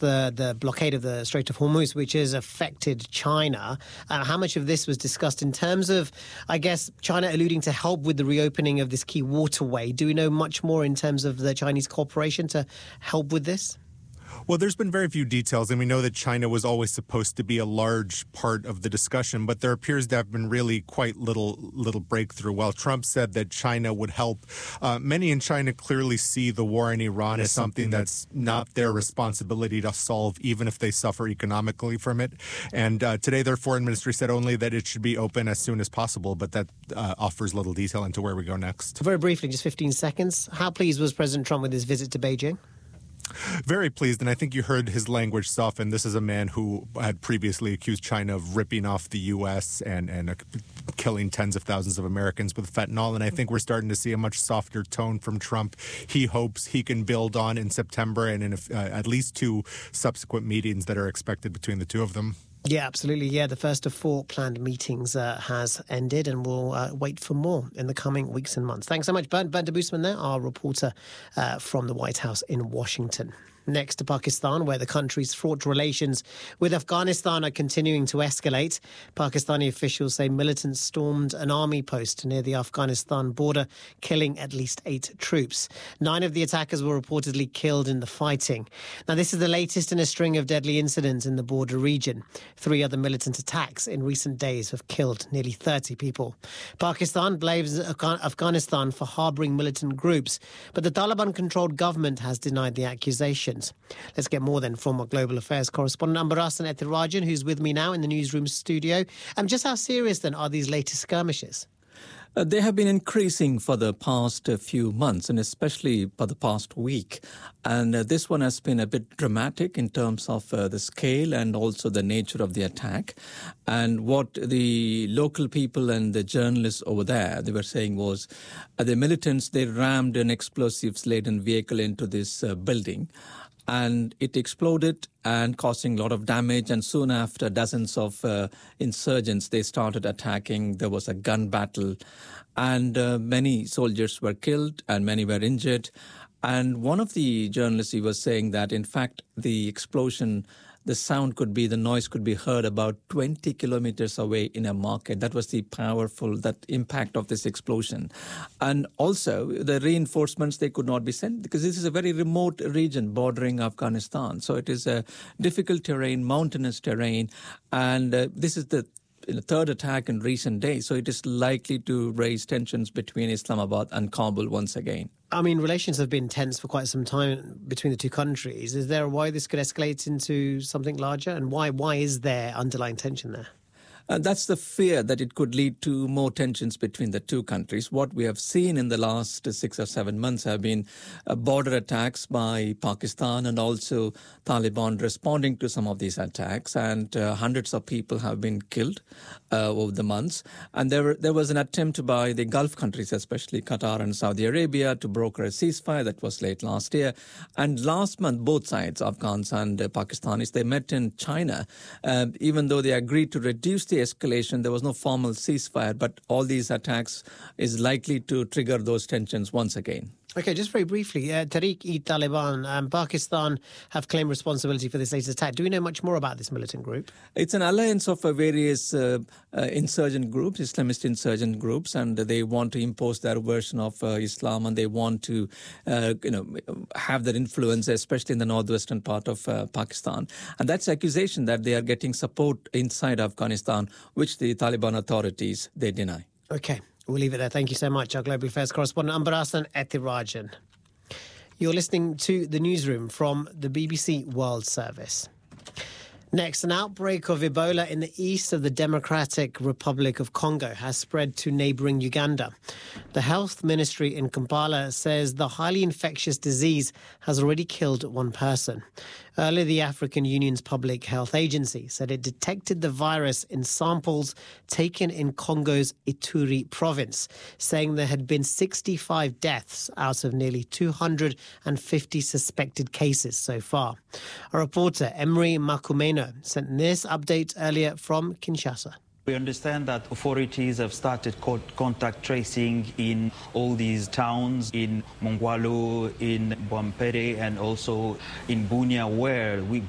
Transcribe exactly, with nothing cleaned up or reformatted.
the, the blockade of the Strait of Hormuz, which has affected China. Uh, how much of this was discussed in terms of, I guess, China alluding to help with the reopening of this key waterway? Do we know much more in terms of the Chinese cooperation to help with this? Well, there's been very few details, and we know that China was always supposed to be a large part of the discussion, but there appears to have been really quite little little breakthrough. While Trump said that China would help, uh, many in China clearly see the war in Iran as something that's not their responsibility to solve, even if they suffer economically from it. And uh, today their foreign ministry said only that it should be open as soon as possible, but that uh, offers little detail into where we go next. Very briefly, just fifteen seconds. How pleased was President Trump with his visit to Beijing? Very pleased, and I think you heard his language soften. This is a man who had previously accused China of ripping off the U S and, and uh, killing tens of thousands of Americans with fentanyl, and I think we're starting to see a much softer tone from Trump. He hopes he can build on in September and in a, uh, at least two subsequent meetings that are expected between the two of them. Yeah, absolutely. Yeah, the first of four planned meetings uh, has ended, and we'll uh, wait for more in the coming weeks and months. Thanks so much, Bernd, Bernd Debusman there, our reporter uh, from the White House in Washington. Next to Pakistan, where the country's fraught relations with Afghanistan are continuing to escalate. Pakistani officials say militants stormed an army post near the Afghanistan border, killing at least eight troops. Nine of the attackers were reportedly killed in the fighting. Now, this is the latest in a string of deadly incidents in the border region. Three other militant attacks in recent days have killed nearly thirty people. Pakistan blames Afghanistan for harbouring militant groups, but the Taliban-controlled government has denied the accusation. Let's get more then from our global affairs correspondent Ambarasan Ethirajan, who's with me now in the newsroom studio. Um, just how serious then are these latest skirmishes? Uh, they have been increasing for the past uh, few months, and especially for the past week. And uh, this one has been a bit dramatic in terms of uh, the scale and also the nature of the attack. And what the local people and the journalists over there, they were saying was uh, the militants, they rammed an explosives-laden vehicle into this uh, building. And it exploded and causing a lot of damage. And soon after, dozens of uh, insurgents, they started attacking. There was a gun battle. And uh, many soldiers were killed and many were injured. And one of the journalists, he was saying that, in fact, the explosion, the sound could be, the noise could be heard about twenty kilometers away in a market. That was the powerful, that impact of this explosion. And also the reinforcements, they could not be sent because this is a very remote region bordering Afghanistan. So it is a difficult terrain, mountainous terrain. And uh, this is the in the third attack in recent days. So it is likely to raise tensions between Islamabad and Kabul once again. I mean, relations have been tense for quite some time between the two countries. Is there a why this could escalate into something larger? And why why is there underlying tension there? Uh, that's the fear that it could lead to more tensions between the two countries. What we have seen in the last six or seven months have been uh, border attacks by Pakistan and also Taliban responding to some of these attacks. And uh, hundreds of people have been killed uh, over the months. And there, were, there was an attempt by the Gulf countries, especially Qatar and Saudi Arabia, to broker a ceasefire. That was late last year. And last month, both sides, Afghans and uh, Pakistanis, they met in China. Uh, even though they agreed to reduce the escalation, there was no formal ceasefire, but all these attacks is likely to trigger those tensions once again. Okay, just very briefly, uh, Tehreek-e-Taliban and Pakistan have claimed responsibility for this latest attack. Do we know much more about this militant group? It's an alliance of uh, various uh, uh, insurgent groups, Islamist insurgent groups, and they want to impose their version of uh, Islam, and they want to, uh, you know, have their influence, especially in the northwestern part of uh, Pakistan. And that's accusation that they are getting support inside Afghanistan, which the Taliban authorities, they deny. Okay. We'll leave it there. Thank you so much, our global affairs correspondent Ambarasan Ethirajan. You're listening to The Newsroom from the B B C World Service. Next, an outbreak of Ebola in the east of the Democratic Republic of Congo has spread to neighbouring Uganda. The health ministry in Kampala says the highly infectious disease has already killed one person. Earlier, the African Union's Public Health Agency said it detected the virus in samples taken in Congo's Ituri province, saying there had been sixty-five deaths out of nearly two hundred fifty suspected cases so far. Our reporter, Emery Makumeno, sent this update earlier from Kinshasa. We understand that authorities have started contact tracing in all these towns, in Mongwalu, in Bwampere, and also in Bunia, where we